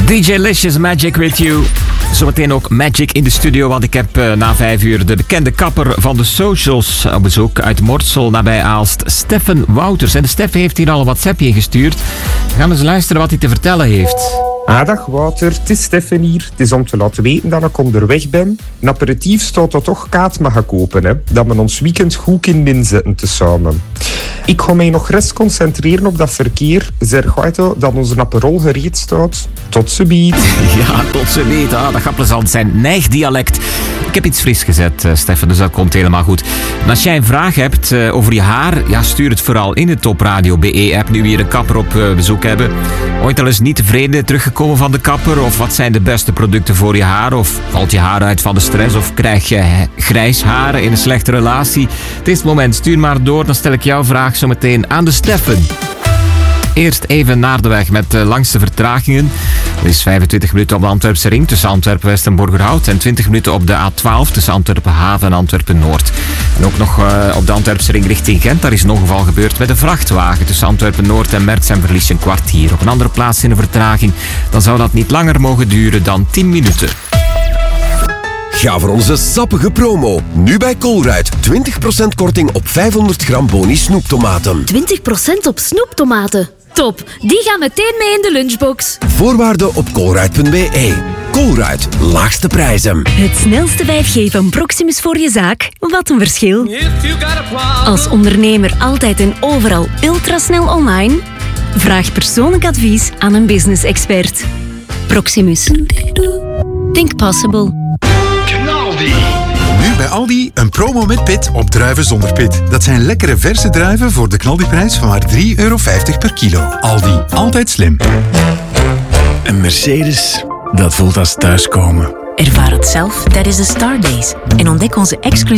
DJ Licious, Magic With You. Zometeen ook Magic in de studio, want ik heb na 5 uur de bekende kapper van de socials op bezoek uit Mortsel nabij Aalst, Steffen Wouters. En de Steffen heeft hier al een WhatsAppje ingestuurd. We gaan eens luisteren wat hij te vertellen heeft. Dag Wouter, het is Steffen hier. Het is om te laten weten dat ik onderweg ben. Een aperitief staat dat toch kaart mag kopen, hè? Dat we ons weekend goed in inzetten tezamen. Ik ga mij nog rest concentreren op dat verkeer. Zeg heute dat onze aperol gereed staat. Tot ziens. Ja, tot ziens. Dat gaat plezant zijn. Nijgdialect. Ik heb iets fris gezet, Steffen, dus dat komt helemaal goed. En als jij een vraag hebt over je haar, ja, stuur het vooral in de Top Radio BE-app, nu we hier een kapper op bezoek hebben. Ooit al eens niet tevreden teruggekomen van de kapper? Of wat zijn de beste producten voor je haar? Of valt je haar uit van de stress? Of krijg je grijs haar in een slechte relatie? Het is het moment, stuur maar door, dan stel ik jouw vraag zo meteen aan de Steffen. Eerst even naar de weg met de langste vertragingen. Er is 25 minuten op de Antwerpse ring tussen Antwerpen-West en Borgerhout en 20 minuten op de A12 tussen Antwerpen-Haven en Antwerpen-Noord. En ook nog op de Antwerpse ring richting Gent. Daar is een ongeval gebeurd met een vrachtwagen tussen Antwerpen-Noord en Merks en verlies je een kwartier. Op een andere plaats in de vertraging, dan zou dat niet langer mogen duren dan 10 minuten. Ga voor onze sappige promo. Nu bij Colruyt. 20% korting op 500 gram Boni snoeptomaten. 20% op snoeptomaten. Top, die gaan meteen mee in de lunchbox. Voorwaarden op colruyt.be. Colruyt, laagste prijzen. Het snelste 5G van Proximus voor je zaak. Wat een verschil. Als ondernemer altijd en overal ultrasnel online? Vraag persoonlijk advies aan een business expert. Proximus. Think possible. Nu bij Aldi een promo met pit op druiven zonder pit. Dat zijn lekkere verse druiven voor de knaldiprijs van maar €3,50 per kilo. Aldi, altijd slim. Een Mercedes, dat voelt als thuiskomen. Ervaar het zelf tijdens de Star Days en ontdek onze exclusieve